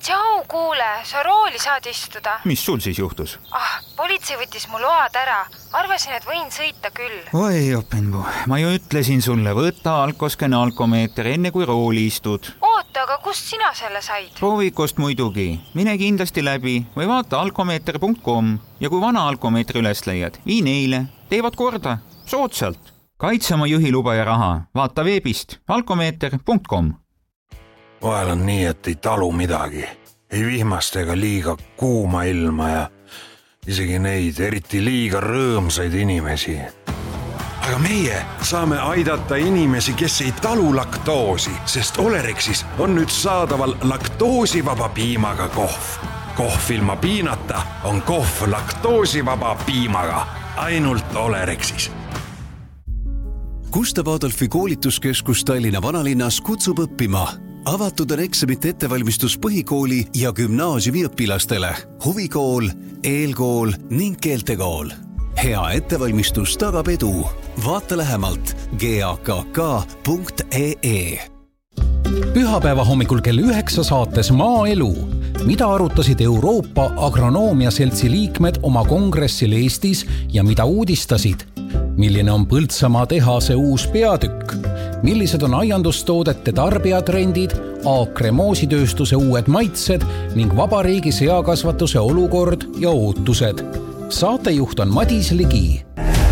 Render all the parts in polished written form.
Tšau, kuule, sa rooli saad istuda. Mis sul siis juhtus? Politsei võttis mu load ära. Arvasin, et võin sõita küll. Oi, Openbu, ma ju ütlesin sulle, võtta alkoskene alkomeeter enne kui rooli istud. Oota, aga kust sina selle said? Proovikust muidugi. Mine kindlasti läbi või vaata alkomeeter.com ja kui vana alkomeetri üles leiad, vii neile. Teevad korda. Soodsalt. Kaitse oma juhiluba ja raha. Vaata veebist alkomeeter.com. Vahel on nii, et ei talu midagi. Ei vihmast ega liiga kuuma ilma ja isegi neid eriti liiga rõõmsaid inimesi. Aga meie saame aidata inimesi, kes ei talu laktoosi, sest Olerexis on nüüd saadaval laktoosivaba piimaga kohv. Kohv ilma piinata on kohv laktoosivaba piimaga. Ainult Olerexis. Gustav Adolfi koolituskeskus Tallinna vanalinnas kutsub õppima. Avatud on eksamite ettevalmistus põhikooli ja gümnaasiumi õpilastele. Huvikool, eelkool ning keeltekool. Hea ettevalmistus tagab edu. Vaata lähemalt gakk.ee. Pühapäeva hommikul kell 9 saates Maaelu. Mida arutasid Euroopa Agronoomia Seltsi liikmed oma kongressil Eestis ja mida uudistasid? Milline on Põltsamaa tehase uus peatükk? Millised on aiandustoodete tarbijatrendid, Aakre moositööstuse uued maitsed ning vabariigi seakasvatuse olukord ja ootused? Saatejuht on Madis Ligi.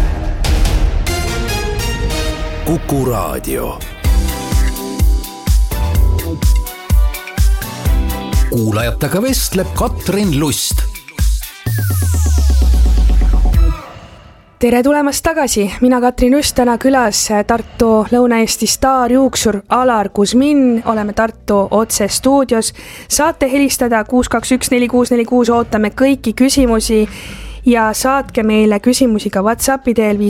Kuku Raadio. Kuulajatega vestleb Katrin Lust. Tere tulemast tagasi, mina Katrin Lust, täna külas Tartu Lõuna-Eesti staarjuuksur Alar Kuzmin, oleme Tartu otse stuudios. Saate helistada 6214646, ootame kõiki küsimusi ja saatke meile küsimusi ka WhatsAppi teel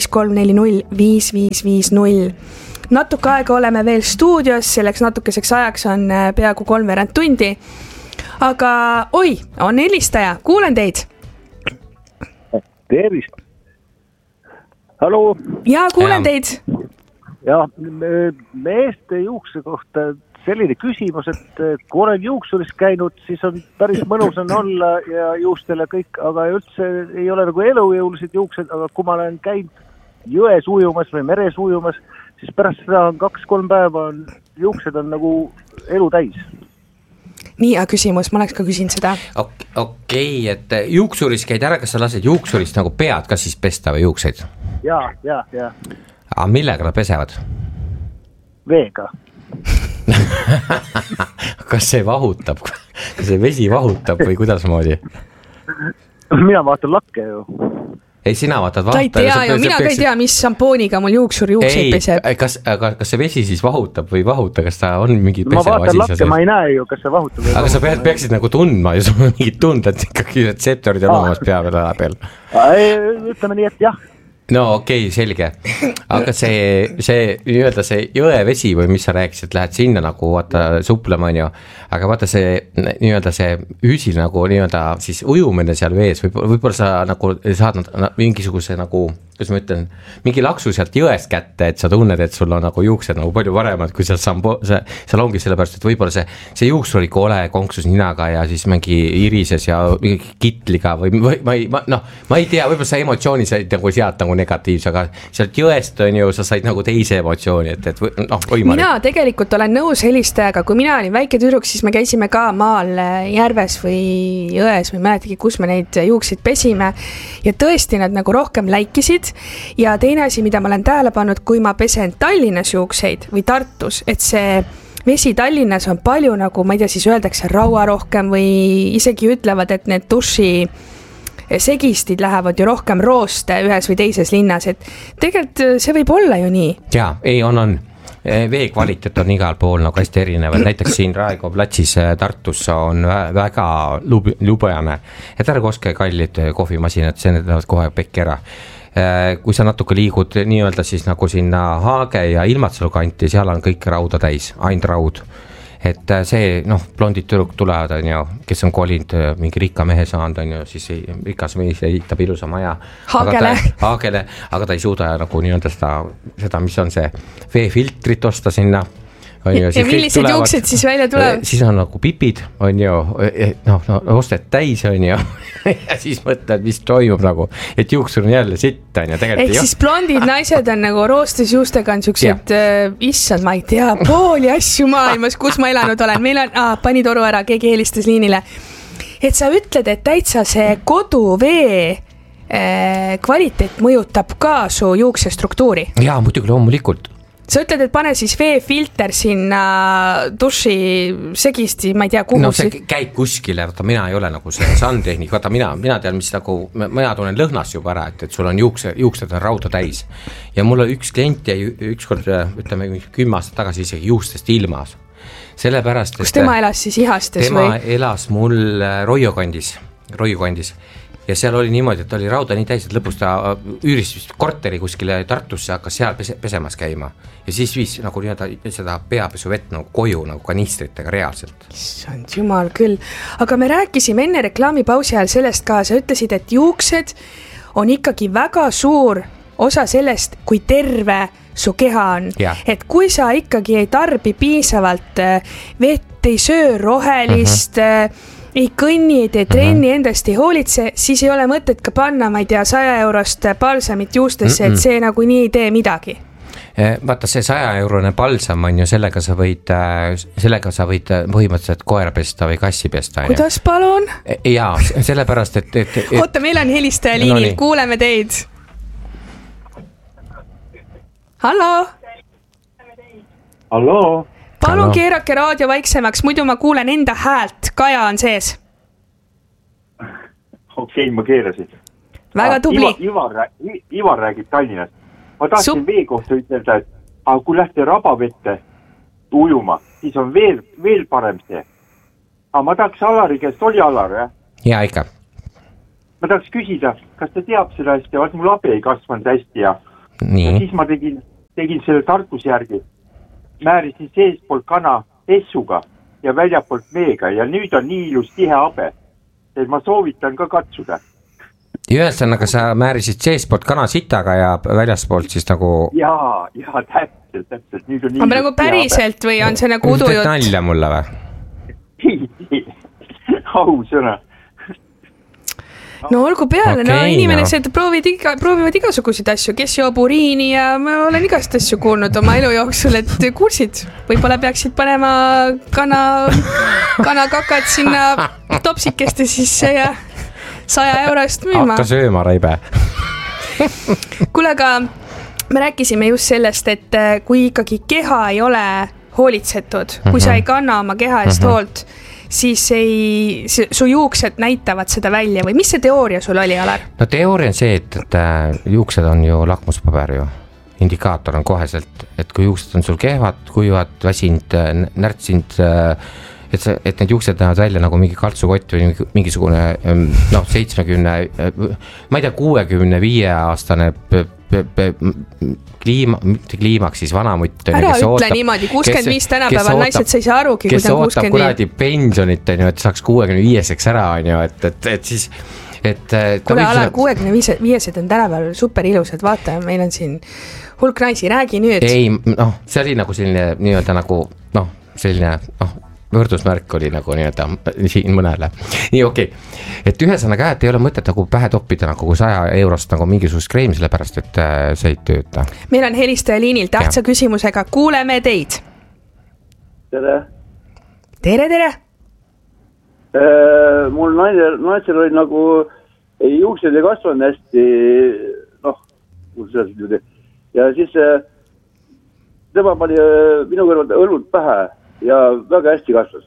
53405550. Natuke aega oleme veel stuudios, selleks natukeseks ajaks on peaaegu 3 tundi. Aga on helistaja, kuulen teid. Tervist. Hallo. Ja, kuulen teid. Ja, meeste juukse kohta selline küsimus, et kui olen juuksuris käinud, siis on päris mõnus on olla ja juustele kõik, aga üldse ei ole nagu elujõulised juuksed, aga kui ma olen käinud jões ujumas või meres ujumas, siis pärast seda on 2-3 päeva juuksed on nagu elu täis. Nii, küsimus, ma oleks ka küsin seda. Okei, et juuksuris käid ära, kas sa lased juuksurist nagu pead, kas siis pesta või juukseid? Ja. Aga millega nad pesevad? Veega. Kas see vahutab? Kas see vesi vahutab või kuidas moodi? Mina vaatan lakke ju. Ei, sina vaatad Ta ei tea ju, mina ka ei tea, mis sampooniga mul juuksur juukseid peseb. Kas see vesi siis vahutab või vahuta, kas ta on mingi peseva asi? Ma vaatan lakke, ma ei näe ju, kas see vahutab või aga sa peaksid nagu tundma ja sul on mingid tunded, ikkagi retseptorid on olemas peal. Ütleme nii, et jah. No okei, selge. Aga see nii-öelda see jõevesi või mis sa rääkisid, lähed sinna nagu vaata suplema, on ju. Aga vaata see nii-öelda see hüüsil nagu nii-öelda siis ujumine seal vees, võib-olla sa nagu saad mingisuguse nagu, kuidas ma ütlen, mingi laksu sealt jõest kätte, et sa tunned, et sul on nagu juuksed nagu palju paremad, kui seal ongi sellepärast, et võib-olla see juuksur ikka ole konksus ninaga ja siis mingi irises ja kitliga või ma ei tea, võib-olla sa emotsiooni said nagu sealt nagu negatiivse, aga sealt jõest on ju, sa said nagu teise emotsiooni, et mina tegelikult olen nõus helistajaga, kui mina olin väike tüdruk, siis me käisime ka maal järves või jões või mäletagi, kus me neid juukseid pesime ja tõesti nad nagu rohkem läikisid ja teine asi, mida ma olen tähele pannud, kui ma pesen Tallinnas juukseid või Tartus, et see vesi Tallinnas on palju nagu, ma ei tea, siis öeldakse raua rohkem või isegi ütlevad, et need duši segistid lähevad ju rohkem rooste ühes või teises linnas, et tegelikult see võib olla ju nii. Jaa, ei on. Vee kvaliteet on igal pool nagu hästi erinevad, näiteks siin Raekoja platsis Tartus on väga lubajane, et ära koske kallid kohvimasinad, see näevad kohe pekki ära. Kui sa natuke liigud nii-öelda siis nagu sinna Haage ja Ilmatsalu kanti, seal on kõik rauda täis, ainult raud. Et see, blondid tüdruk tulevad, on ju, kes on kolinud mingi rikka mehe saanud, on ju, siis rikas mees ehitab ilusa maja. Haagele, aga ta ei suuda nagu nii-öelda seda, mis on see veefiltrit osta sinna on ju. Ja millised juuksed siis välja tulevad? Siis on nagu pipid, on ju, osted täis, on ju. Ja siis mõtled, mis toimub nagu, et juuksur on jälle sitt, on ju. Ehk siis blondid naised on nagu roostes juustega on siuksed, issand, ma ei tea, pooli asju maailmas, kus ma elanud olen. Meil on, pani toru ära, keegi helistas liinile. Et sa ütled, et täitsa see koduvee kvaliteet mõjutab ka su juukse struktuuri? Jaa, muidugi loomulikult. Sa ütled, et pane siis veefilter sinna duši segisti, ma ei tea, kuhu no see käib kuskile, vaata mina ei ole nagu see sandtehnik, vaata mina tean, mis nagu, mina tunnen lõhnast juba ära, et sul on juuksed on rauda täis. Ja mul on üks klient jäi ükskord, ütleme 10 aastat tagasi isegi juustest ilmas. Sellepärast, kus tema elas siis Ihastes tema või? Elas mul Roiu kandis. Ja seal oli niimoodi, et oli rauda nii täis, et lõpus ta üüris korteri kuskile Tartusse, hakkas seal pesemas käima. Ja siis viis nagu seda peapesu vett nagu koju nagu kanistritega reaalselt. Issand jumal küll. Aga me rääkisime enne reklaamipausi ajal sellest ka, sa ütlesid, et juuksed on ikkagi väga suur osa sellest, kui terve su keha on. Ja. Et kui sa ikkagi ei tarbi piisavalt vett, ei söö rohelist, ei kõnni, ei tee trenni, endast ei hoolitse, siis ei ole mõtet ka panna, ma ei tea, 100 eurost balsamit juustesse, et see nagu nii ei tee midagi. Vaata see 100 eurone balsam on ju, sellega sa võid põhimõtteliselt koera pesta või kassi pesta. Kuidas palun? Jaa, sellepärast, et oota, meil on helistaja liinil, kuuleme teid. Hallo? Hallo? Palun keerake raadio vaiksemaks, muidu ma kuulen enda häält. Kaja on sees. Okei, ma keerasin. Väga tubli. Ivar räägib Tallinnast. Ma tahtsin vee kohta ütelda, et kui lähte rabavette ujuma, siis on veel parem see. Aga ma tahaks Alari käest, oli Alar, jah? Jaa, ikka. Ma tahaks küsida, kas ta teab seda hästi, vaat mul abe ei kasvanud hästi ja siis ma tegin selle tarkuse järgi. Määrisin seespoolt kana essuga ja väljapoolt meega ja nüüd on nii ilus tihe abe. Et ma soovitan ka katsuda. Ühesõnaga sa määrisid seespoolt kana sitaga ja väljaspoolt siis nagu... Jaa, täpselt. Nüüd on nii ilus nagu päriselt või on see nagu udujutt? Nalja mulle või? Au sõna. No olgu peale, inimesed proovivad igasuguseid asju, kes joob uriini ja ma olen igast asju kuulnud oma elu jooksul, et kursid. Võib-olla peaksid panema kanakakad sinna topsikeste sisse ja 100 eurost müüma. Hakka sööma, Raibe. Kuule, aga me rääkisime just sellest, et kui ikkagi keha ei ole hoolitsetud, kui sa ei kanna oma keha eest hoolt, siis su juuksed näitavad seda välja või mis see teooria sul oli, Alar? No teooria on see, et juuksed on ju lakmuspaber ju, indikaator on koheselt, et kui juuksed on sul kehvad, kuivad, väsinud, närtsinud, et need juuksed näevad välja nagu mingi kaltsukott või mingisugune 70, ma ei tea, 65-aastane kliimaks siis vanamutt. Ära ütle niimoodi, 65 tänapäeval naised sa ei saa arugi, kui ta on 65. Kes ootab kuradi pensionit, et saaks 65-seks ära, et siis... Kuule, Alar, 65-sed on tänapäeval super ilusad, vaata, meil on siin hulk naisi, räägi nüüd. Ei, see oli nagu selline selline võrdusmärk oli nagu siin mõnele. Nii, okei. Et ühesõnaga, et ei ole mõtet nagu pähe toppida nagu 100 eurost nagu mingisugust kreemi, sellepärast, et see ei tööta. Meil on helistaja liinil tähtsa küsimusega. Kuuleme teid. Tere. Tere. Mul naisel oli nagu juuksed ei kasvanud hästi, ja siis tema pani minu kõrvalt õlud pähe ja väga hästi kasvas.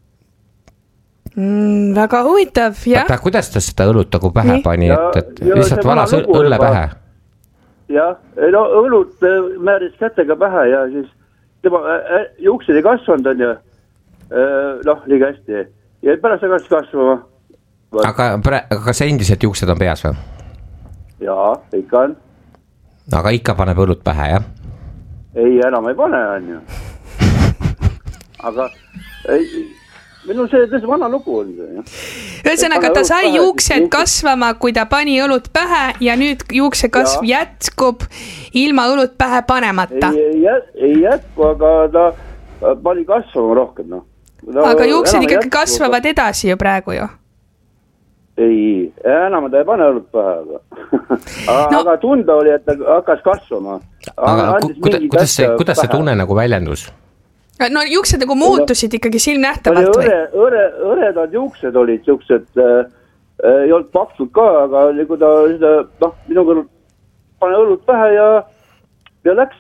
Väga huvitav, jah. Vaata, kuidas ta seda õlut nagu pähe pani, et lihtsalt valas õlle pähe? Jah, õlut määris kätega pähe ja siis tema juuksed ei kasvanud on ju, liiga hästi. Ja pärast hakkas kasvama. Aga see endiselt juuksed on peas või? Jaa, ikka on. Aga ikka paneb õlut pähe, jah? Ei, enam ei pane, on ju. Aga minu see tõesti vana lugu on see. Ühesõnaga, ta sai juuksed kasvama, kui ta pani õlut pähe ja nüüd juukse kasv jätkub ilma õlut pähe panemata. Ei jätku, aga pani kasvama rohkem, noh. Aga juuksed ikkagi kasvavad edasi ju praegu ju. Ei, enam ta ei pane õlut pähe, aga tunda oli, et ta hakkas kasvama. Aga kuidas see tunne nagu väljendus? No juuksed nagu muutusid ikkagi silmnähtavalt või? Õredad juuksed olid juuksed, ei olnud paksud ka, aga kui ta minu kõrval pane õlut pähe ja läks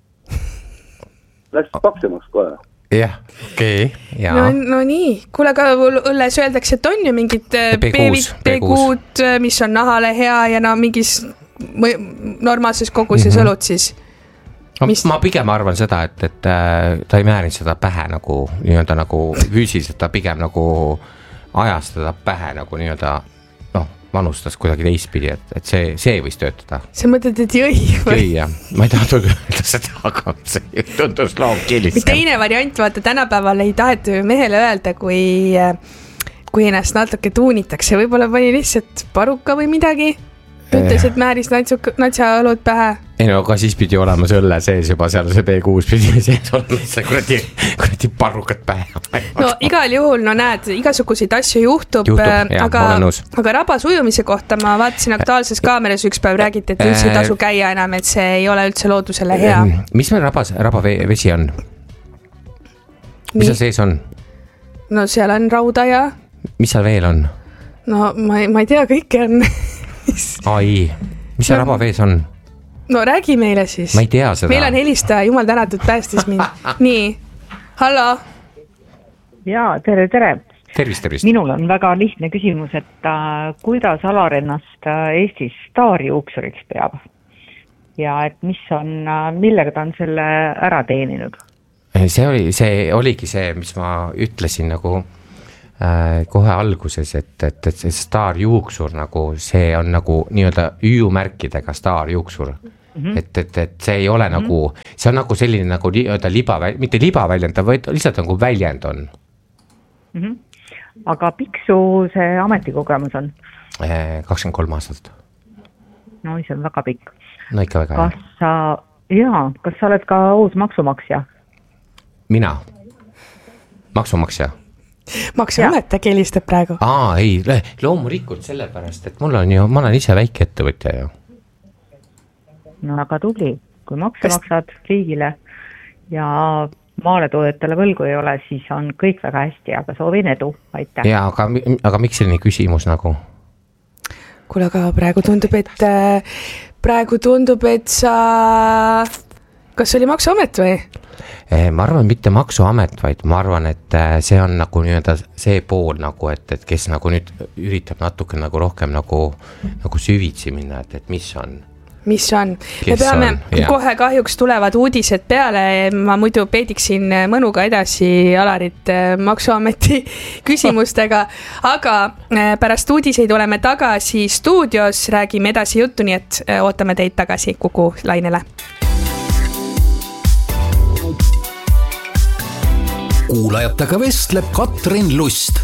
paksemaks kohe. Jah, okei. No nii, kuule ka õlles öeldakse, et on ju mingid B-kuud, mis on nahale hea ja mingis normaalses koguses õlut siis. Ma pigem arvan seda, et ta ei määrinud seda pähe nagu nii-öelda nagu füüsiliselt, ta pigem nagu ajas teda pähe nagu nii-öelda manustas kuidagi teistpidi, et see võis töötada. Sa mõtled, et jõi või? Jõi, jah. Ma ei tahtnud öelda seda, aga see tundus loomkilisem. Teine variant, vaata, tänapäeval ei taheta mehele öelda, kui ennast natuke tuunitakse. Võib-olla pani lihtsalt paruka või midagi. Ütles, et määris natsa õlut pähe. Ei no, aga siis pidi olema see õlle sees juba seal see B6 pidi sees olema see kuradi parrukat pähe. No igal juhul, no näed, igasuguseid asju juhtub aga rabas ujumise kohta ma vaatasin Aktuaalses Kaameras üks päev räägiti, et üldse ei tasu käia enam, et see ei ole üldse loodusele hea. Mis meil rabavesi on? Mis seal sees on? No seal on rauda ja... Mis seal veel on? No ma ei tea, kõike on... Ai, mis see rabavees on? No räägi meile siis. Ma ei tea seda. Meil on helistaja, jumal tänatud, päästis mind. Nii, hallo. Jaa, tere. Tervist. Minul on väga lihtne küsimus, et kuidas Alar ennast Eestis staarjuuksuriks peab? Ja et millega ta on selle ära teeninud? See oligi see, mis ma ütlesin nagu kohe alguses, et see staarjuuksur nagu, see on nagu nii-öelda üümärkidega staarjuuksur. Et see ei ole nagu, see on nagu selline nagu nii-öelda mitte libaväljend, vaid lihtsalt nagu väljend on. Aga piksu see ametikogemus on? 23 aastat. No see on väga pikk. No ikka väga. Kas sa oled ka uus maksumaksja? Mina? Maksumaksja? Maksuamet äkki helistab praegu? Ei, loomulikult sellepärast, et ma olen ise väike ettevõtja ju. No aga tubli, kui makse maksad riigile ja maaletoodetele võlgu ei ole, siis on kõik väga hästi, aga soovin edu, aitäh. Ja, aga miks selline küsimus nagu? Kuule, aga praegu tundub, et sa... Kas oli Maksuamet või? Ma arvan, mitte Maksuamet, vaid ma arvan, et see on nagu nii-öelda see pool nagu, et kes nagu nüüd üritab natuke nagu rohkem nagu süvitsi minna, et mis on. Me peame kohe kahjuks tulevad uudised peale, ma muidu peediksin mõnuga edasi Alarit Maksuameti küsimustega, aga pärast uudiseid oleme tagasi stuudios, räägime edasi juttu, nii et ootame teid tagasi Kuku lainele. Kuulajatega vestleb Katrin Lust.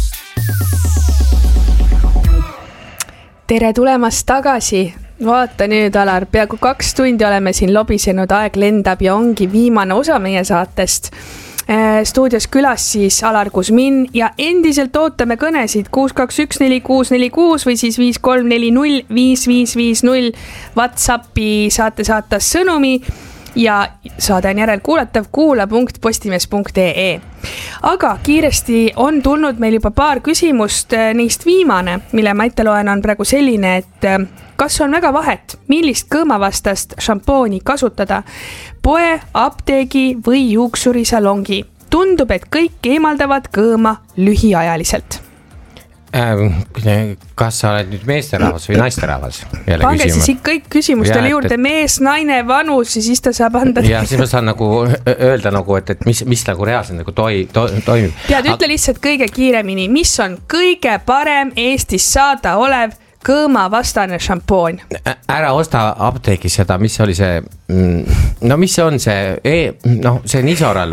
Tere tulemast tagasi. Vaata nüüd, Alar, peaaegu 2 tundi oleme siin lobisenud, aeg lendab ja ongi viimane osa meie saatest. Stuudios külas siis Alar Kusmin ja endiselt ootame kõnesid 6214646 või siis 53405550. WhatsAppi saate saata sõnumi ja saade on järelkuulatav kuula.postimees.ee. Aga kiiresti on tulnud meil juba paar küsimust, neist viimane, mille ma ette loen, on praegu selline, et kas on väga vahet, millist kõõmavastast šampooni kasutada, poe, apteegi või juuksurisalongi? Tundub, et kõik eemaldavad kõõma lühiajaliselt. Kas sa oled nüüd meesterahvas või naisterahvas? Pange siis kõik küsimustele juurde, mees, naine, vanus ja siis ta saab anda. Ja siis ma saan nagu öelda, nagu, et mis nagu reaalselt nagu toimib. Tead, ütle lihtsalt kõige kiiremini, mis on kõige parem Eestis saada olev kõõmavastane šampoon? Ära osta apteegis seda, mis oli see, no mis on see, see Nisoral või?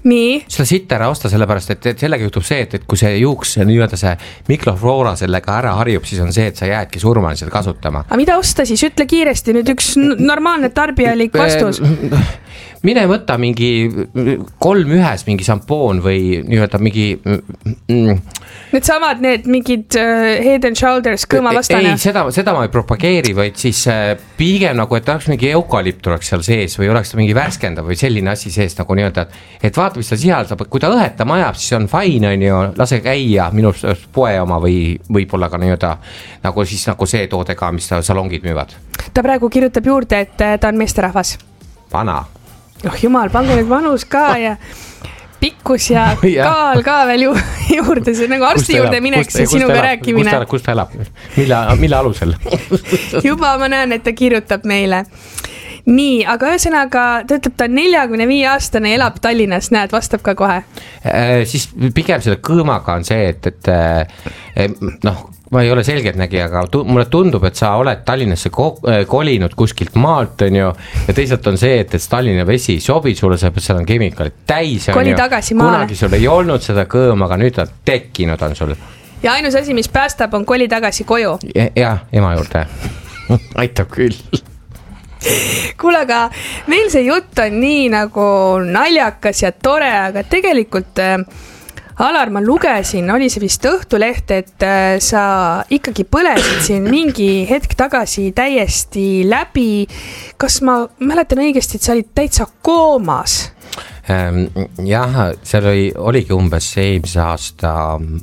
nii? Seda sitta ära osta sellepärast, et sellega juhtub see, et kui see juuks nii-öelda see mikrofloora sellega ära harjub, siis on see, et sa jäädki surmaliselt kasutama. Aga mida osta siis? Ütle kiiresti nüüd üks normaalne tarbijalik vastus. Mine võtta mingi 3-1 mingi šampoon või nii-öelda mingi... Need samad, need mingid Head and Shoulders kõõmavastane? Ei, seda ma ei propageeri, vaid siis pigem nagu, et oleks mingi eukalüpt oleks seal sees või oleks mingi värskendav või selline asi sees nagu nii-öelda, et vaata, mis ta sihaldab, kui ta õhetama ajab, siis on fine, on ju, lase käia minu poe oma või võib-olla ka nii-öelda nagu siis nagu see toode ka, mis ta salongid müüvad. Ta praegu kirjutab juurde, et ta on meesterahvas. Vana. Oh jumal, pangu nüüd vanus ka ja pikkus ja kaal ka veel juurde, see nagu arsti juurde mineks ja sinuga rääkimine. Kus ta elab? Mille alusel? Juba ma näen, et ta kirjutab meile. Nii, aga ühesõnaga, ta ütleb, ta on 45-aastane ja elab Tallinnas, näed, vastab ka kohe. Siis pigem selle kõõmaga on see, et noh, ma ei ole selgeltnägija, aga mulle tundub, et sa oled Tallinnasse kolinud kuskilt maalt, on ju, ja teisalt on see, et Tallinna vesi sobib sulle, seal on kemikaalid täis, on koli ju. Tagasi maale. Kunagi sul ei olnud seda kõõma, aga nüüd on tekkinud on sul. Ja ainus asi, mis päästab, on koli tagasi koju. Ja, ema juurde. Aitab küll. Kuule, aga meil see jutt on nii nagu naljakas ja tore, aga tegelikult... Alar, ma lugesin, oli see vist Õhtuleht, et sa ikkagi põlesid siin mingi hetk tagasi täiesti läbi. Kas ma mäletan õigesti, et sa olid täitsa koomas? Jah, seal oligi umbes eelmise aasta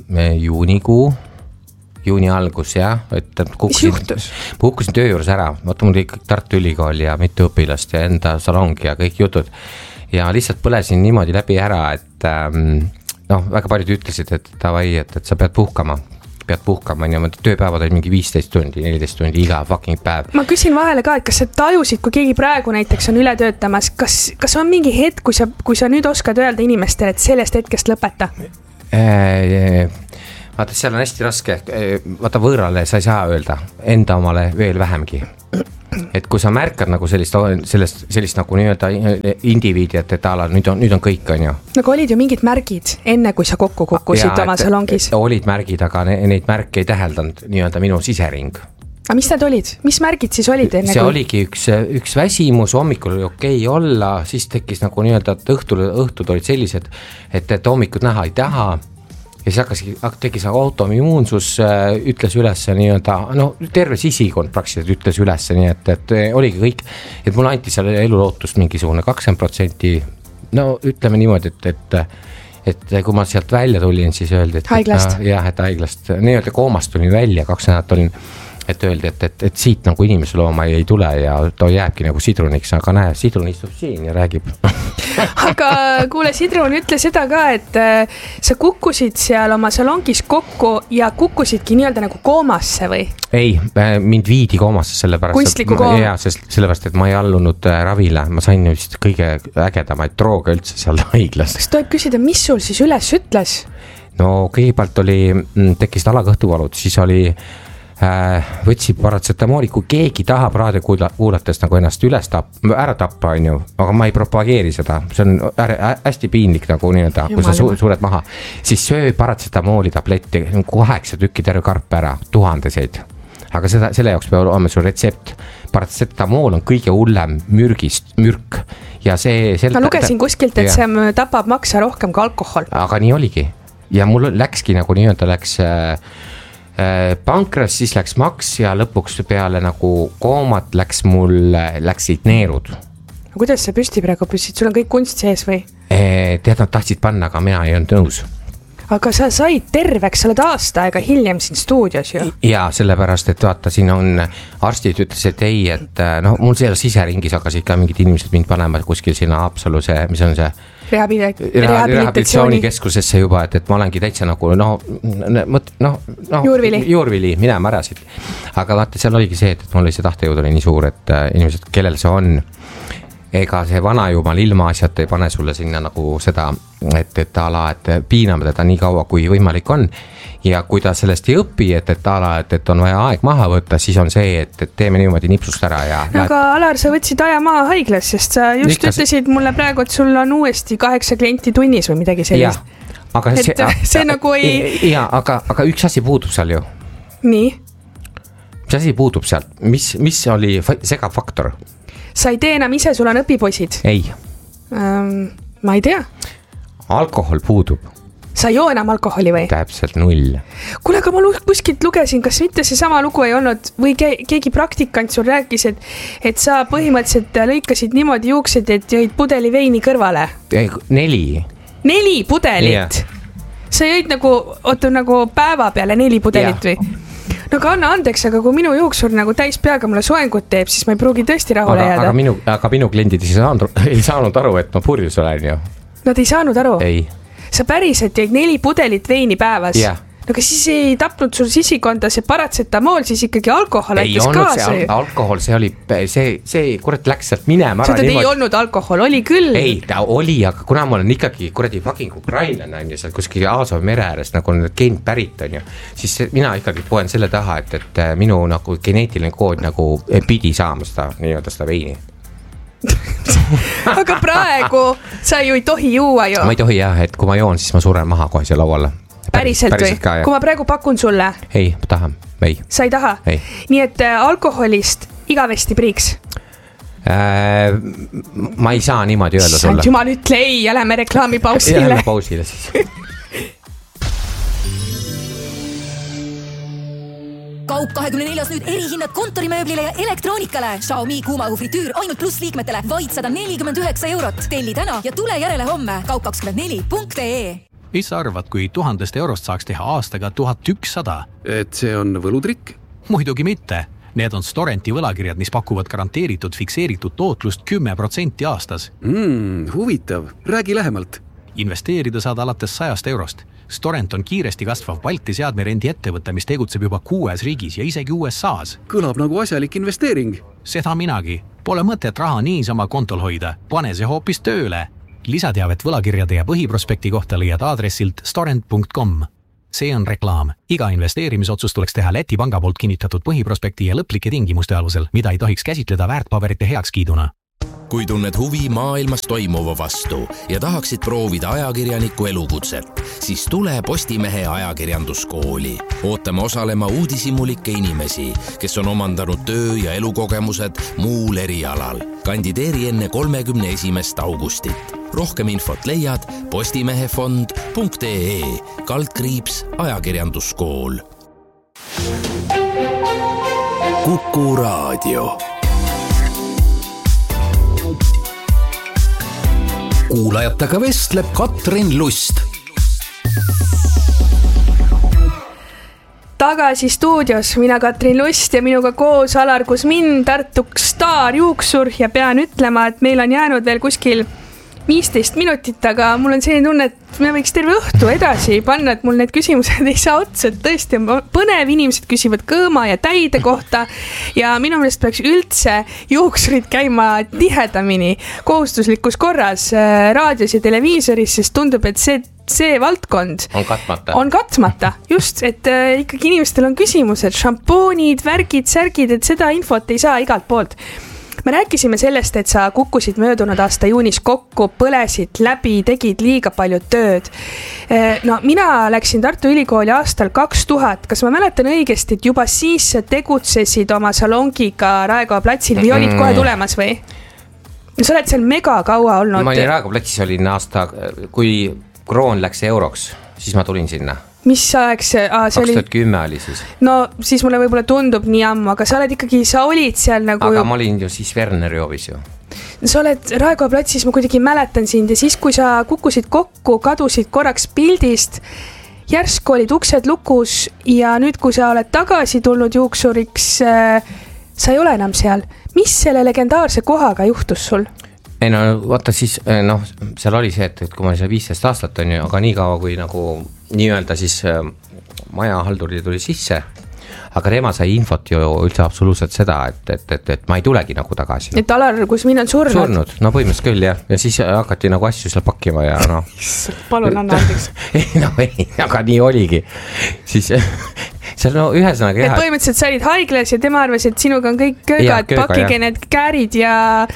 juuni algus, jah. Kukkusin töö juures ära. Vaata, mul oli kõik Tartu Ülikool ja mitu õpilast ja enda salongi ja kõik jutud. Ja lihtsalt põlesin niimoodi läbi ära, et... väga paljud ütlesid, et davai, et sa pead puhkama, tööpäevad olid mingi 15 tundi, 14 tundi iga fucking päev. Ma küsin vahele ka, et kas sa tajusid, kui keegi praegu näiteks on üle töötamas, kas on mingi hetk, kui sa nüüd oskad öelda inimestele, et sellest hetkest lõpeta? Vaata, seal on hästi raske, vaata võõrale sa ei saa öelda, enda omale veel vähemgi. Et kui sa märkad nagu sellist nagu nii-öelda indiviidi, et ala, nüüd on kõik, on ju. Nagu olid ju mingid märgid enne, kui sa kokku kukkusid oma salongis? Olid märgid, aga neid märke ei täheldanud nii-öelda minu sisering. Aga mis need olid? Mis märgid siis olid enne? See oligi üks väsimus, hommikul oli okei olla, siis tekkis nagu nii-öelda, et õhtud olid sellised, et hommikud näha ei taha. Ja siis tekkis autoimmuunsus, ütles üles nii-öelda, terve sisikond praktiliselt ütles üles, nii et oligi kõik, et mulle anti seal elulootust mingisugune 20%, ütleme niimoodi, et kui ma sealt välja tulin, siis öeldi, et haiglast. Jah, et haiglast, nii-öelda koomast tulin välja, 2 nädalat olin, et öeldi, et siit nagu inimese looma ei tule ja ta jääbki nagu sidruniks, aga näe, sidrun istub siin ja räägib. Aga kuule, Sidrun ütle seda ka, et sa kukkusid seal oma salongis kokku ja kukkusidki nii-öelda nagu koomasse või? Ei, mind viidi koomasse sellepärast. Kunstliku kooma? Jaa, sellepärast, et ma ei allunud ravile, ma sain just kõige ägedamaid drooge üldse seal haiglast. Kas tohib küsida, mis sul siis üles ütles? No kõigepealt tekkisid alakõhtuvalud, siis oli võtsid paratsetamooli, kui keegi tahab raadio kuulates nagu ennast ära tappa, on ju, aga ma ei propageeri seda, see on hästi piinlik nagu nii-öelda, kui sa sured maha, siis söö paratsetamooli tabletti, 8 tükki terve karp ära, 1000, aga selle jaoks peab olema sul retsept. Paratsetamool on kõige hullem mürk ja see... Ma lugesin kuskilt, et see tapab maksa rohkem kui alkohol. Aga nii oligi ja mul läkski nagu nii-öelda läks... pankras, siis läks maks ja lõpuks peale nagu koomat läksid neerud. Kuidas sa püsti praegu püssid? Sul on kõik kunst sees või? Tead, nad tahtsid panna, aga mina ei olnud nõus. Aga sa said terveks, sa oled aasta aega hiljem siin stuudios ju. Jaa, sellepärast, et vaata, siin on arstid ütles, et ei, et mul seal siseringis hakkasid ka mingid inimesed mind panema kuskil sinna Haapsalu see, mis on see rehabilitatsioonikeskusesse juba, et ma olengi täitsa nagu juurvili minema ära siit. Aga vaata, seal oligi see, et mul oli see tahtejõud oli nii suur, et inimesed, kellel see on, ega see vanajumal ilma asjata ei pane sulle sinna nagu seda, et ala, et piiname teda nii kaua, kui võimalik on. Ja kui ta sellest ei õpi, et on vaja aeg maha võtta, siis on see, et teeme niimoodi nipsust ära ja... Aga Alar, sa võtsid aja maha haiglas, sest sa just ütlesid mulle praegu, et sul on uuesti 8 klienti tunnis või midagi sellist. Aga see nagu ei... Ja, aga üks asi puudub seal ju. Nii? Mis asi puudub sealt? Mis oli segav faktor? Sa ei tee enam ise, sul on õpipoisid? Ei. Ma ei tea. Alkohol puudub. Sa ei joo enam alkoholi või? Täpselt 0. Kuule, aga ma kuskilt lugesin, kas mitte see sama lugu ei olnud või keegi praktikant sul rääkis, et sa põhimõtteliselt lõikasid niimoodi juuksed, et jõid pudeli veini kõrvale? 4. 4 pudelit? Sa jõid nagu päeva peale 4 pudelit või? No aga anna andeks, aga kui minu juuksur nagu täis peaga mulle soengut teeb, siis ma ei pruugi tõesti rahule jääda. Aga minu kliendid ei saanud aru, et ma purjus olen ju. Nad ei saanud aru? Ei. Sa päriselt jäid 4 pudelit veini päevas? Yeah. No aga siis ei tapnud sul sisikonda see paratsetamool, siis ikkagi alkohol aitas kaasa. Ei olnud alkohol, see oli, see kurat läks sealt minema. Seda ei olnud alkohol, oli küll. Ei, ta oli, aga kuna ma olen ikkagi kuradi fucking ukrainlane on ju, seal kuskil Aasovi mere ääres nagu need geenid pärit on ju, siis mina ikkagi poen selle taha, et minu nagu geneetiline kood nagu pidi saama seda veini. Aga praegu sa ju ei tohi juua ju. Ma ei tohi jah, et kui ma joon, siis ma suren maha kohe seal lauale. Päriselt või? Kui ma praegu pakun sulle? Ei, ma tahan. Ei. Sa ei taha? Ei. Nii et alkoholist igavesti priiks? Ma ei saa niimoodi öelda sulle. Jumal ütle ei ja lähme reklaamipausile. Lähme pausile siis. Kaup 24 nüüd erihinnad kontorimööblile ja elektroonikale. Xiaomi kuumaõhufritüür ainult pluss liikmetele vaid 149 €. Telli täna ja tule järele homme kaup24.ee. Mis sa arvad, kui 1000 eurost saaks teha aastaga 1100? Et see on võlutrikk? Muidugi mitte. Need on Storenti võlakirjad, mis pakuvad garanteeritud fikseeritud tootlust 10% aastas. Huvitav. Räägi lähemalt. Investeerida saad alates 100 €. Storent on kiiresti kasvav Balti seadmerendi ettevõte, mis tegutseb juba 6 riigis ja isegi USAs. Kõlab nagu asjalik investeering. Seda minagi. Pole mõtet raha niisama kontol hoida. Pane see hoopis tööle. Lisateavet võlakirjade ja põhiprospekti kohta leiad aadressilt storent.com. See on reklaam. Iga investeerimisotsus tuleks teha Läti panga poolt kinnitatud põhiprospekti ja lõplike tingimuste alusel, mida ei tohiks käsitleda väärtpaberite heakskiiduna. Kui tunned huvi maailmas toimuva vastu ja tahaksid proovida ajakirjaniku elukutset, siis tule Postimehe ajakirjanduskooli. Ootame osalema uudishimulikke inimesi, kes on omandanud töö- ja elukogemused muul erialal. Kandideeri enne 31. augustit. Rohkem infot leiad postimehefond.ee/ajakirjanduskool. Kuku Raadio. Kuulajatega vestleb Katrin Lust. Tagasi stuudios mina Katrin Lust ja minuga koos Alar Kusmin, Tartu staarjuuksur ja pean ütlema, et meil on jäänud veel kuskil 15 minutit, aga mul on selline tunne, et me võiks terve õhtu edasi panna, et mul need küsimused ei saa otsa, et tõesti on põnev, inimesed küsivad kõõma ja täide kohta ja minu meelest peaks üldse juuksurid käima tihedamini kohustuslikus korras raadios ja televiisoris, sest tundub, et see valdkond on katmata, just, et ikkagi inimestel on küsimused, šampoonid, värgid, särgid, et seda infot ei saa igalt poolt. Me rääkisime sellest, et sa kukkusid möödunud aasta juunis kokku, põlesid läbi, tegid liiga palju tööd. No mina läksin Tartu Ülikooli aastal 2000, kas ma mäletan õigesti, et juba siis sa tegutsesid oma salongiga Raekoja platsil või olid kohe tulemas või? Sa oled seal mega kaua olnud. Ma olin Raekoja platsis, olin aasta, kui kroon läks euroks, siis ma tulin sinna. Mis aeg see? 2010 oli siis. No siis mulle võib-olla tundub nii ammu, aga sa olid ikkagi, sa olid seal nagu... Aga ma olin ju siis Werneri hoovis ju. Sa oled Raekoja platsis, ma kuidagi mäletan sind ja siis, kui sa kukkusid kokku, kadusid korraks pildist, järsku olid uksed lukus ja nüüd, kui sa oled tagasi tulnud juuksuriks, sa ei ole enam seal. Mis selle legendaarse kohaga juhtus sul? Ei no, vaata siis, seal oli see, et kui ma seal 15 aastat on ju, aga nii kaua kui nagu nii-öelda siis maja halduri tuli sisse, aga tema sai infot ju üldse absoluutselt seda, et ma ei tulegi nagu tagasi. Et Alar Kusmin on surnud? No põhimõtteliselt küll jah, ja siis hakati nagu asju seal pakkima ja noh. Palun anna andeks. ei, aga nii oligi. Siis seal no ühesõnaga jah. Et põhimõtteliselt sa olid haiglas ja tema arvas, et sinuga on kõik köögad, pakige need käärid ja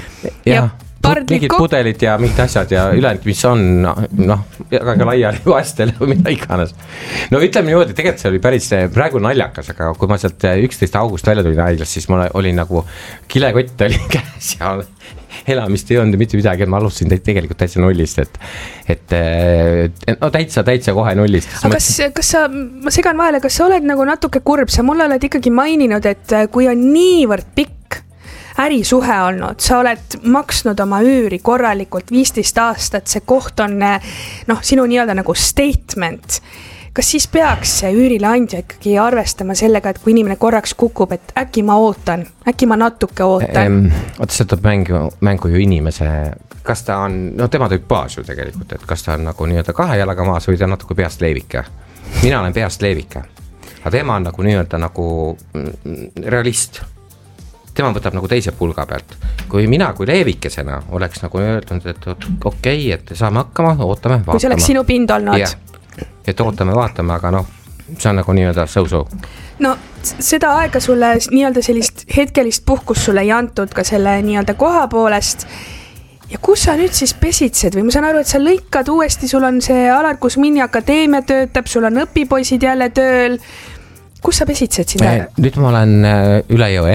mingid pudelid ja mingid asjad ja ülejäänud, mis on väga laiali vastel või mida iganes. No ütleme niimoodi, tegelikult see oli päris praegu naljakas, aga kui ma sealt 11. august välja tulin haiglas, siis ma olin nagu kilekott oli käes ja elamist ei olnud ja mitte midagi, et ma alustasin tegelikult täitsa nullist, et no täitsa kohe nullist. Aga kas sa, ma segan vahele, kas sa oled nagu natuke kurb, sa mulle oled ikkagi maininud, et kui on niivõrd pikk ärisuhe olnud, sa oled maksnud oma üüri korralikult 15 aastat, see koht on sinu nii-öelda nagu statement. Kas siis peaks see üürileandja ikkagi arvestama sellega, et kui inimene korraks kukub, et äkki ma ootan, äkki ma natuke ootan? Oota, see tuleb mängu ju inimese, kas ta on, tema tüüp baas ju tegelikult, et kas ta on nagu nii-öelda 2 jalaga maas või ta on natuke peast leevike. Mina olen peast leevike, aga tema on nagu nii-öelda nagu realist. Tema võtab nagu teise pulga pealt. Kui mina kui leevikesena oleks nagu öeldnud, et okei, et saame hakkama, ootame, vaatame. Kui see oleks sinu pind olnud. Ja, et ootame, vaatame, aga see on nagu nii-öelda so-so. No seda aega sulle nii-öelda sellist hetkelist puhkust sulle ei antud ka selle nii-öelda koha poolest. Ja kus sa nüüd siis pesitsed või ma saan aru, et sa lõikad uuesti, sul on see Alar Kusmini akadeemia töötab, sul on õpipoisid jälle tööl. Kus sa pesitsed siin? Nüüd ma olen üle jõe,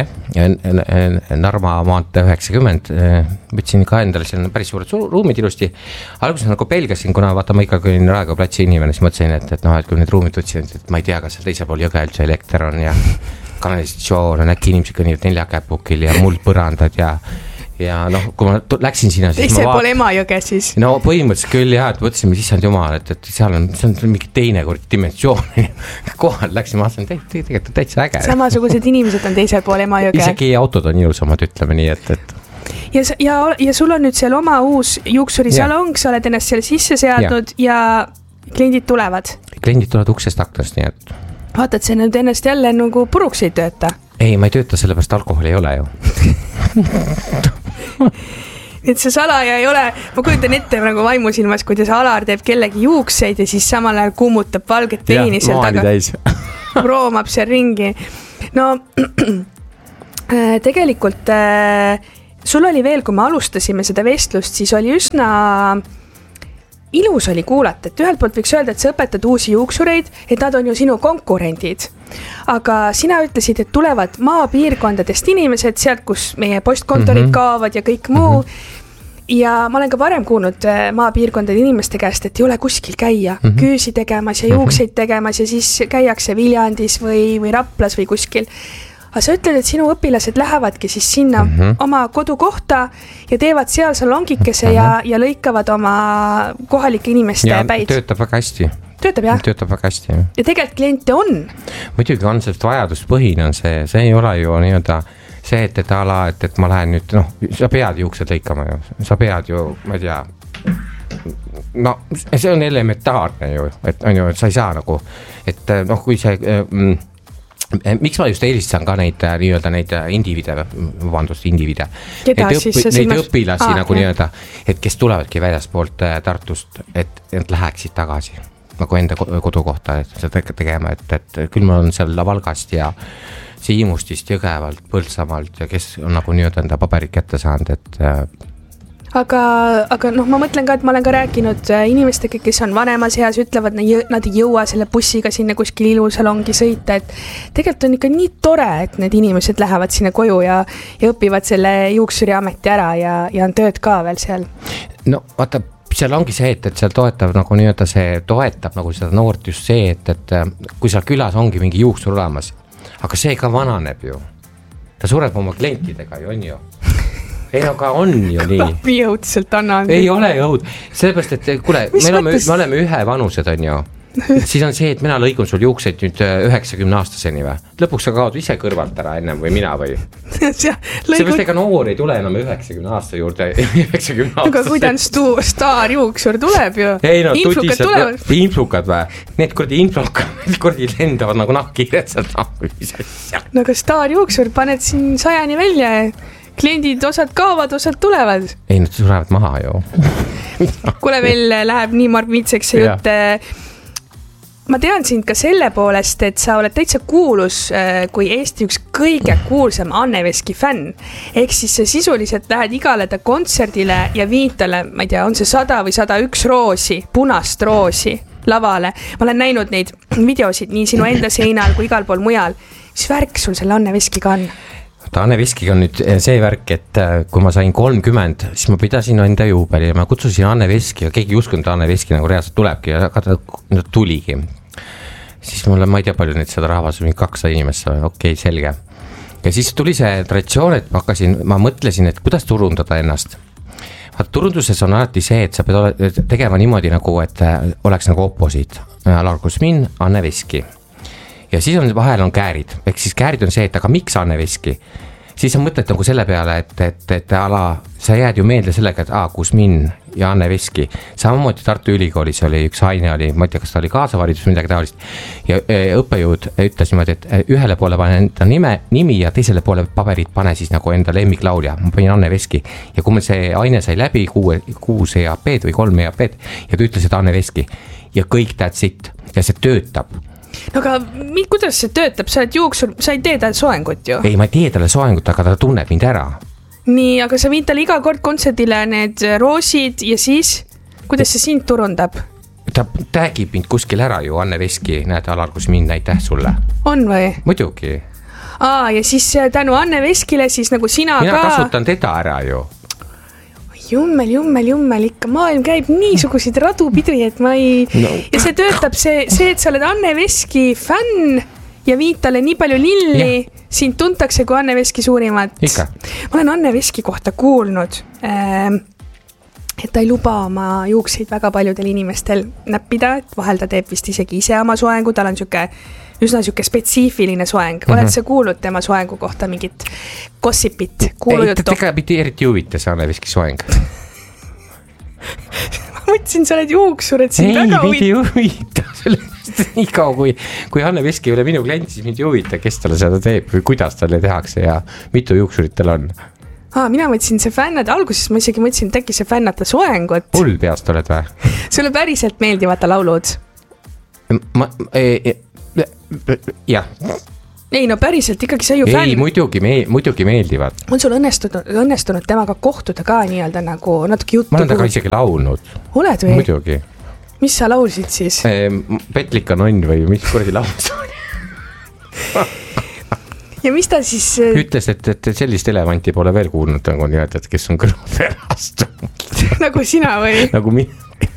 Narva maantee 90, võtsin ka endale siin päris suured ruumid ilusti. Alguses nagu pelgasin, kuna vaata ma ikkagi olin Raekoja platsi inimene, siis mõtlesin, et kui need ruumid võtsin, et ma ei tea, kas seal teisel pool jõge üldse elekter on ja kanalisatsioon on, äkki inimesed kõnnivad 4 käpukil ja muld põrandad ja kui ma läksin sinna, siis teisel pool Emajõge siis? No põhimõtteliselt küll jah, et võtsime sissand jumal, et seal on mingi teine kord dimensioon kohal läksin, ma aastan, tegelikult täitsa äge. Samasugused inimesed on teisel pool Emajõge. Isegi autod on ilusamad, ütleme nii, et ja sul on nüüd seal oma uus juuksurisalong, sa oled ennast seal sisse seadnud ja kliendid tulevad? Kliendid tulevad uksest aknast, nii et vaatad, see nüüd ennast jälle nagu puruks ei tööta? Ei, ma ei tööta, sellepärast alkoholi ei ole ju. Et see salaja ei ole, ma kujutan ette nagu vaimusilmas, kuidas Alar teeb kellegi juukseid ja siis samal ajal kummutab valget veini seal taga. Roomab seal ringi. No tegelikult sul oli veel, kui me alustasime seda vestlust, siis oli üsna ilus oli kuulata, et ühelt poolt võiks öelda, et sa õpetad uusi juuksureid, et nad on ju sinu konkurendid. Aga sina ütlesid, et tulevad maapiirkondadest inimesed, sealt, kus meie postkontorid kaovad ja kõik muu. Ja ma olen ka varem kuulnud maapiirkondade inimeste käest, et ei ole kuskil käia, küüsi tegemas ja juukseid tegemas ja siis käiakse Viljandis või Raplas või kuskil. Aga sa ütled, et sinu õpilased lähevadki siis sinna oma kodukohta ja teevad seal salongikese ja lõikavad oma kohalike inimeste päid. Ja töötab väga hästi. Töötab jah? Töötab väga hästi, jah. Ja tegelikult kliente on. Muidugi on sellest vajaduspõhine on see ei ole ju nii-öelda see, et ma lähen nüüd, sa pead juuksed lõikama ju, sa pead ju, ma ei tea, see on elementaarne ju, et on ju, et sa ei saa nagu, et kui see miks ma just eelistan ka neid nii-öelda neid individe. Keda siis see neid õpilasi nagu nii-öelda, et kes tulevadki väljaspoolt Tartust, et nad läheksid tagasi nagu enda kodukohta, et seda tegema, et küll ma olen seal Valgast ja Siimustist, Jõgevalt, Põltsamaalt ja kes on nagu nii-öelda enda paberid kätte saanud, et aga ma mõtlen ka, et ma olen ka rääkinud inimestega, kes on vanemas eas, ütlevad, nad ei jõua selle bussiga sinna kuskil ilusalongi sõita, et tegelikult on ikka nii tore, et need inimesed lähevad sinna koju ja õpivad selle juuksuriameti ära ja on tööd ka veel seal. No vaata, seal ongi see, et seal toetab nagu nii-öelda toetab nagu seda noort just see, et kui seal külas ongi mingi juuksur olemas, aga see ka vananeb ju. Ta sureb oma klientidega ju, on ju. Ei, aga on ju nii. Jõudselt annan. Ei ole jõud. Sellepärast, et kuule, me oleme ühe vanused, on ju. siis on see, et mina lõigun sul juukseid nüüd 90-aastaseni või? Lõpuks sa kaod ise kõrvalt ära ennem või mina või? Seepärast ega noor ei tule enam 90 aasta juurde 90 aastaseni. Aga kuidas staarjuuksur tuleb ju? Ei no, influkad või? Need kurdi influkad kurdi lendavad nagu nahkkiired sealt No aga staarjuuksur paned siin 100 välja ja kliendid osad kaovad, osad tulevad. Ei, nad surevad maha ju. Kuule, veel läheb nii marmiitseks see jutt. Ma tean sind ka selle poolest, et sa oled täitsa kuulus kui Eesti üks kõige kuulsam Anne Veski fänn. Ehk siis sisuliselt lähed igale ta kontserdile ja viid talle, ma ei tea, on see 100 või 101 roosi, punast roosi lavale. Ma olen näinud neid videosid nii sinu enda seinal kui igal pool mujal. Mis värk sul selle Anne Veskiga on? Anne Veskiga on nüüd see värk, et kui ma sain 30, siis ma pidasin enda juubeli ja ma kutsusin Anne Veski ja keegi ei uskunud, Anne Veski nagu reaalselt tulebki ja ta tuligi. Siis mulle, ma ei tea palju neid seda rahvas, 200 inimest, okei, selge. Ja siis tuli see traditsioon, et ma mõtlesin, et kuidas turundada ennast. Turunduses on alati see, et sa pead tegema niimoodi nagu, et oleks nagu oposiit. Alar Kusmin, Anne Veski. Ja siis on vahel on käärid, ehk siis käärid on see, et aga miks Anne Veski? Siis on mõtlet nagu selle peale, et sa jääd ju meelde sellega, et Kusmin ja Anne Veski. Samamoodi Tartu Ülikoolis oli üks aine, ma ei tea, kas ta oli kaasavaridus või midagi taolist. Ja õppejõud ütles niimoodi, et ühele poole pane enda nimi ja teisele poole paberit pane siis nagu enda lemmiklaulja. Ma panin Anne Veski. Ja kui meil see aine sai läbi 6 EAP-d või 3 EAP-d ja ta ütles, et Anne Veski ja kõik that's it ja see töötab. No aga kuidas see töötab? Sa oled juuksur, sa ei tee talle soengut ju? Ei, ma ei tee talle soengut, aga ta tunneb mind ära. Nii, aga sa viid talle iga kord kontserdile need roosid ja siis, kuidas see sind turundab? Ta täägib mind kuskil ära ju, Anne Veski, näed Alar Kusmin, näitäh sulle. On või? Muidugi. Ja siis tänu Anne Veskile siis nagu sina mina ka... Mina kasutan teda ära ju. Jummel, ikka maailm käib niisuguseid radupidu, et ma ei... No. Ja see töötab see, et sa oled Anne Veski fänn ja viid talle nii palju lilli, sind tuntakse kui Anne Veski suurimat. Ikka. Ma olen Anne Veski kohta kuulnud, et ta ei luba oma juukseid väga paljudel inimestel näppida, et vahel ta teeb vist isegi ise oma soengu, tal on üsna spetsiifiline soeng. Oled sa kuulnud tema soengu kohta mingit gossipit, kuulujuttu? Tega pidi eriti huvita see Anne Veski soeng. Ma mõtlesin, sa oled juuksur, et sind väga huvita. Ei, pidi huvita. Nii kaua, kui Anne Veski ei ole minu klient, siis mind ei huvita, kes talle seda teeb või kuidas talle tehakse ja mitu juuksurit tal on. Mina mõtlesin, see fännad, alguses ma isegi mõtlesin, et äkki see fännata soengut. Hull peast oled või? Sulle päriselt meeldivad ta laulud? Jah. Ei, no päriselt ikkagi sa ju fänn. Ei, muidugi meeldivad. On sul õnnestunud temaga kohtuda ka nii-öelda nagu natuke juttu? Ma olen taga isegi laulnud. Oled või? Muidugi. Mis sa laulsid siis? Petlika nonn või mis kuradi laulus oli? Ja mis ta siis... Ütles, et sellist elevanti pole veel kuulnud, nagu nii-öelda, et kes on kõrvapärast. Nagu sina või? Nagu mina.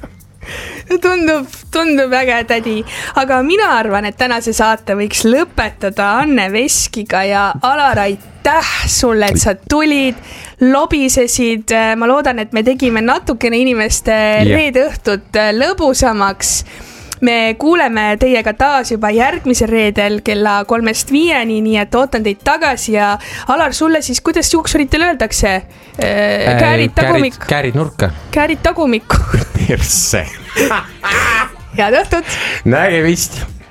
Tundub väga tädi, aga mina arvan, et tänase saate võiks lõpetada Anne Veskiga ja Alar, aitäh sulle, et sa tulid, lobisesid, ma loodan, et me tegime natukene inimeste reede õhtut lõbusamaks. Me kuuleme teiega taas juba järgmisel reedel kella 3-5, nii et ootan teid tagasi ja Alar, sulle siis, kuidas juuksuritel öeldakse? Käärid tagumikku. Käärid nurka. Käärid tagumikku. Perse. Head õhtut. Nägemist.